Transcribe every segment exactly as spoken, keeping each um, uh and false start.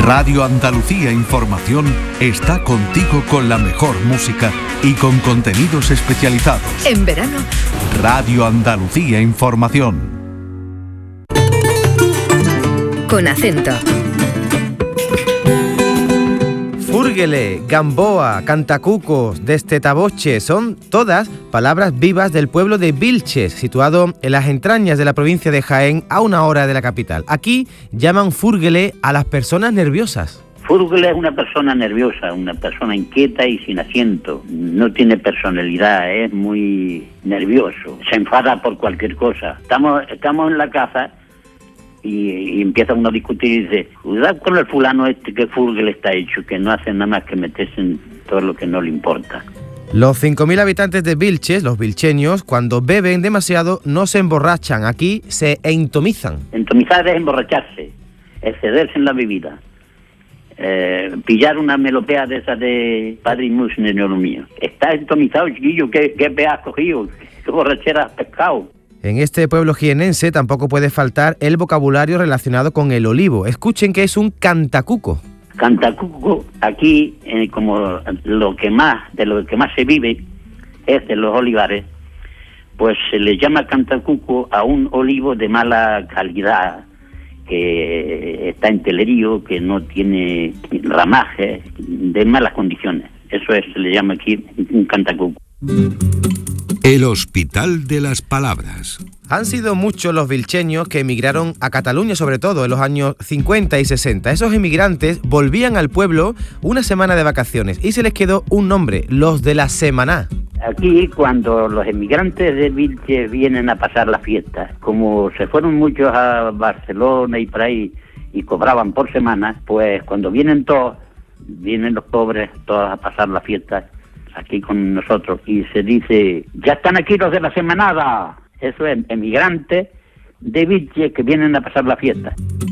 Radio Andalucía Información está contigo con la mejor música y con contenidos especializados. En verano, Radio Andalucía Información. Con acento. Fúrguele, Gamboa, Cantacucos, Destetaboche son todas palabras vivas del pueblo de Vilches, situado en las entrañas de la provincia de Jaén, a una hora de la capital. Aquí llaman fúrguele a las personas nerviosas. Fúrguele es una persona nerviosa, una persona inquieta y sin asiento. No tiene personalidad, es muy nervioso, se enfada por cualquier cosa. Estamos, estamos en la casa y, y empieza uno a discutir y dice, cuidado con el fulano este que fúrguele está hecho, que no hace nada más que meterse en todo lo que no le importa. Los cinco mil habitantes de Vilches, los vilcheños, cuando beben demasiado no se emborrachan, aquí se entomizan. Entomizar es emborracharse, excederse en la bebida. Eh, pillar una melopea de esas de Padre y Mus, niño mío. Está entomizado, chiquillo, ¿qué, qué pe has cogido? ¿Qué borrachera has pescado? En este pueblo jienense tampoco puede faltar el vocabulario relacionado con el olivo. Escuchen que es un cantacuco. Cantacuco, aquí, eh, como lo que más, de lo que más se vive es de los olivares, pues se le llama cantacuco a un olivo de mala calidad, que está en telerío, que no tiene ramaje, de malas condiciones. Eso es, se le llama aquí un cantacuco. El Hospital de las Palabras. Han sido muchos los vilcheños que emigraron a Cataluña, sobre todo en los años cincuenta y sesenta. Esos emigrantes volvían al pueblo una semana de vacaciones y se les quedó un nombre, los de la Semaná. Aquí, cuando los emigrantes de Vilches vienen a pasar la fiesta, como se fueron muchos a Barcelona y por ahí y cobraban por semana, pues cuando vienen todos, vienen los pobres todos a pasar la fiesta aquí con nosotros y se dice, ya están aquí los de la Semanada. Eso es, emigrantes de Vilches que vienen a pasar la fiesta.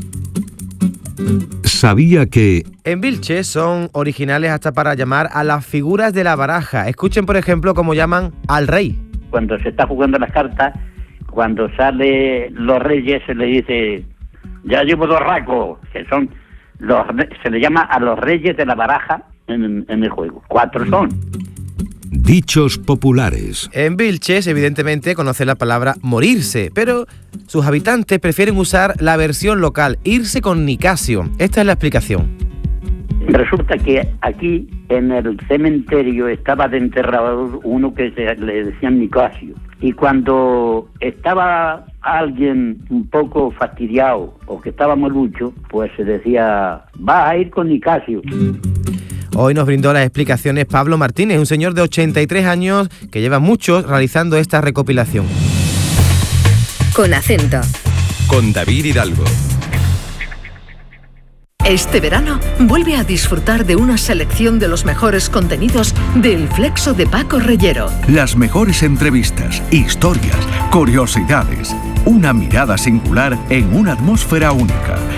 Sabía que... En Vilches son originales hasta para llamar a las figuras de la baraja. Escuchen, por ejemplo, cómo llaman al rey. Cuando se está jugando las cartas, cuando sale los reyes se le dice, ya llevo dos racos, que son los, se le llama a los reyes de la baraja en, en el juego. Cuatro son. Dichos populares. En Vilches, evidentemente, conoce la palabra morirse, pero sus habitantes prefieren usar la versión local, irse con Nicasio. Esta es la explicación. Resulta que aquí, en el cementerio, estaba de enterrado uno que se, le decían Nicasio. Y cuando estaba alguien un poco fastidiado o que estaba molucho, pues se decía, vas a ir con Nicasio. Hoy nos brindó las explicaciones Pablo Martínez, un señor de ochenta y tres años que lleva muchos realizando esta recopilación. Con acento. Con David Hidalgo. Este verano vuelve a disfrutar de una selección de los mejores contenidos del Flexo de Paco Reyero. Las mejores entrevistas, historias, curiosidades. Una mirada singular en una atmósfera única.